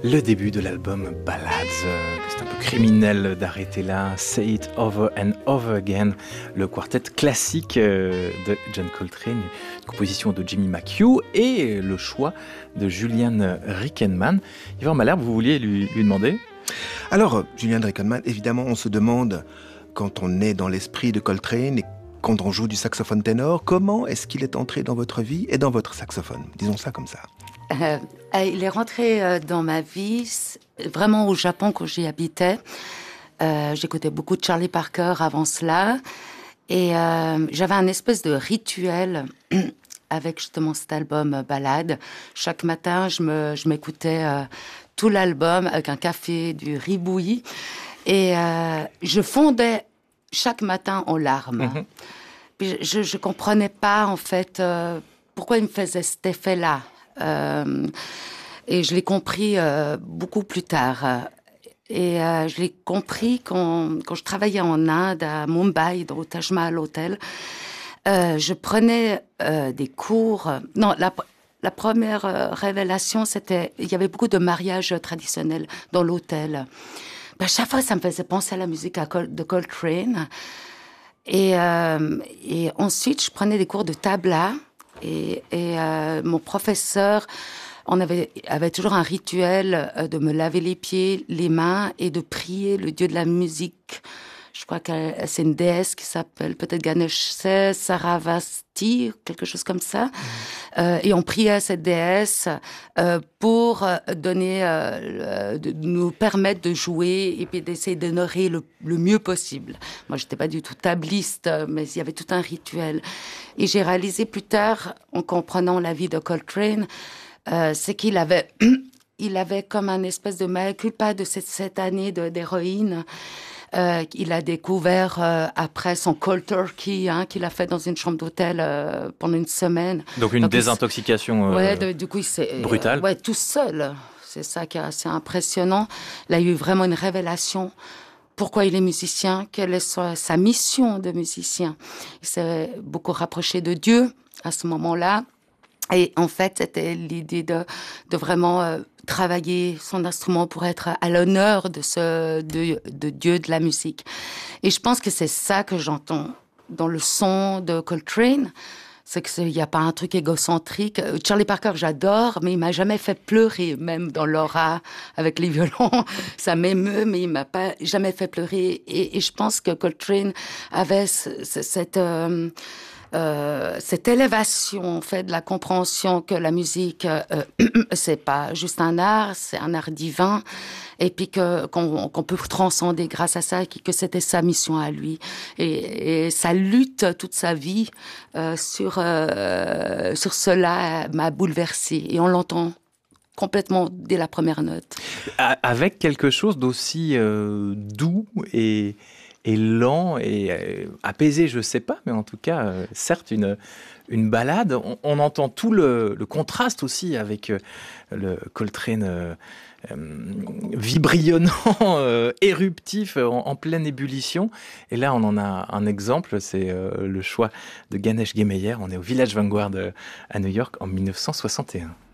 Le début de l'album Ballads, c'est un peu criminel d'arrêter là. Say It Over and Over Again, le quartet classique de John Coltrane, une composition de Jimmy McHugh et le choix de Julian Rickenmann. Yvan Malherbe, vous vouliez lui demander ? Alors, Julian Rickenmann, évidemment, on se demande, quand on est dans l'esprit de Coltrane et quand on joue du saxophone ténor, comment est-ce qu'il est entré dans votre vie et dans votre saxophone ? Disons ça comme ça. Il est rentré dans ma vie vraiment au Japon quand j'y habitais. J'écoutais beaucoup de Charlie Parker avant cela. Et j'avais un espèce de rituel avec justement cet album Ballade. Chaque matin, je m'écoutais tout l'album avec un café, du riz bouilli. Et je fondais chaque matin en larmes. Mm-hmm. Puis je comprenais pas, en fait, pourquoi il me faisait cet effet-là. Et je l'ai compris beaucoup plus tard. Et je l'ai compris quand je travaillais en Inde, à Mumbai, au Taj Mahal Hotel. Je prenais des cours. Non, la première révélation, c'était il y avait beaucoup de mariages traditionnels dans l'hôtel. À chaque fois, ça me faisait penser à la musique de Coltrane. Et ensuite, je prenais des cours de tabla. Et mon professeur, on avait toujours un rituel de me laver les pieds, les mains et de prier le dieu de la musique. Je crois que c'est une déesse qui s'appelle peut-être Ganesh Saravasti, quelque chose comme ça. Et on priait à cette déesse pour nous permettre de jouer et puis d'essayer d'honorer le mieux possible. Moi, j'étais pas du tout tabliste, mais il y avait tout un rituel. Et j'ai réalisé plus tard, en comprenant la vie de Coltrane, c'est qu'il avait comme un espèce de mea culpa de cette année d'héroïne. Il a découvert après son cold turkey qu'il a fait dans une chambre d'hôtel pendant une semaine. Donc une désintoxication du coup, brutale. Tout seul. C'est ça qui est assez impressionnant. Il a eu vraiment une révélation. Pourquoi il est musicien? Quelle est sa mission de musicien? Il s'est beaucoup rapproché de Dieu à ce moment-là. Et en fait, c'était l'idée de vraiment travailler son instrument pour être à l'honneur de Dieu de la musique. Et je pense que c'est ça que j'entends dans le son de Coltrane. C'est qu'il n'y a pas un truc égocentrique. Charlie Parker, j'adore, mais il m'a jamais fait pleurer, même dans l'aura avec les violons. Ça m'émeut, mais il m'a pas jamais fait pleurer. Et je pense que Coltrane avait cette élévation, en fait, de la compréhension que la musique, c'est pas juste un art, c'est un art divin, et puis qu'on peut transcender grâce à ça, que c'était sa mission à lui. Et sa lutte toute sa vie sur cela m'a bouleversée. Et on l'entend complètement dès la première note. Avec quelque chose d'aussi doux et lent et apaisé, je sais pas, mais en tout cas, certes, une ballade. On entend tout le contraste aussi avec le Coltrane vibrionnant, éruptif, en pleine ébullition. Et là, on en a un exemple, c'est le choix de Ganesh Gemeyer. On est au Village Vanguard à New York en 1961.